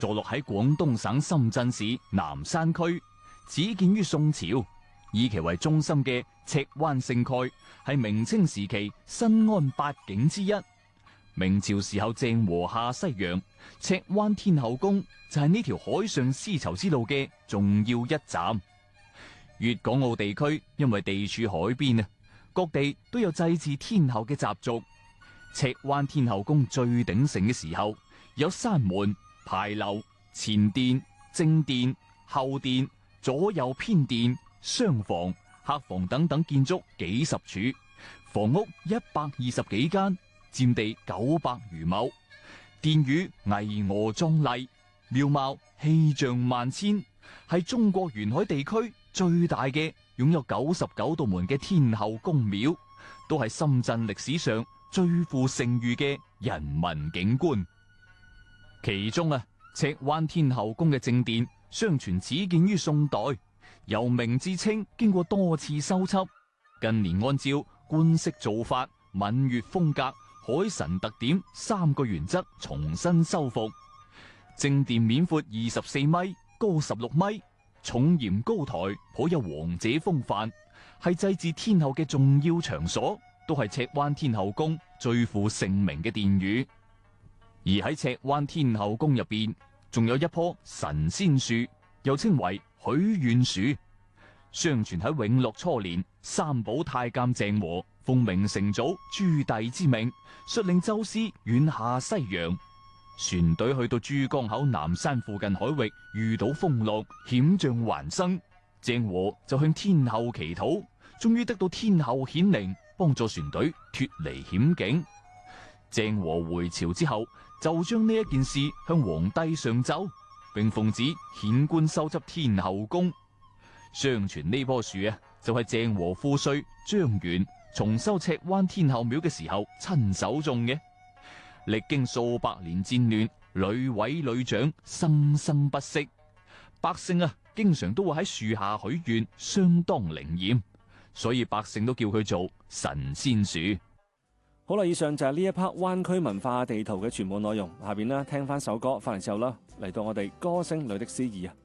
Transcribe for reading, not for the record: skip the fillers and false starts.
坐落喺廣東省深圳市南山區，始建於宋朝，以其為中心嘅赤灣聖蓋係明清時期新安八景之一。明朝時候鄭和下西洋，赤灣天后宮就係呢條海上絲綢之路嘅重要一站。粵港澳地區因為地處海邊啊，各地都有祭祀天后嘅習俗。赤灣天后宮最鼎盛嘅時候，有山門、牌樓、前殿、正殿、後殿、左右偏殿、廂房、客房等等建築幾十處，房屋120幾間，佔地900餘畝，殿宇巍峨壯麗，廟貌氣象萬千，係中國沿海地區最大嘅擁有99道門嘅天后宮廟，都係深圳歷史上最負盛譽嘅人文景觀。其中啊，赤灣天后宮嘅正殿相傳始建於宋代，由明至清經過多次修葺，近年按照官式做法、閩粵風格、海神特點3個原則重新修復。正殿面闊24米，高16米，重檐高台，頗有王者風範，係祭祀天后嘅重要場所，都係赤灣天后宮最負盛名嘅殿宇。而喺赤灣天后宮入邊，仲有一棵神仙樹，又稱為許願樹。相傳喺永樂初年，三寶太監鄭和奉明成祖朱棣之命，率領宙斯遠下西洋。船隊去到珠江口南山附近海域，遇到風浪，險象環生。鄭和就向天后祈禱，終於得到天后顯靈，幫助船隊脫離險境。鄭和回朝之後，就將呢一件事向皇帝上奏，並奉旨遣官修葺天后宮。相傳呢棵樹啊，就係鄭和父帥張元重修赤灣天后廟嘅時候親手種嘅。歷經數百年戰亂，屢毀屢長，生生不息。百姓啊，經常都會喺樹下許願，相當靈驗，所以百姓都叫佢做神仙樹。 好啦，以上就係呢一 part 灣區文化地圖嘅全部內容。下邊呢，聽翻首歌，翻嚟之後啦，嚟到我哋歌聲裏的詩意啊。